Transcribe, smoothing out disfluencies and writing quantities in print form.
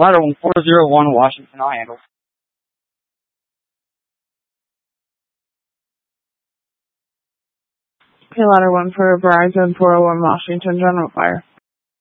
Ladder 1401 Washington, I'll handle. Okay, Ladder 1 for Verizon 401 Washington, general fire.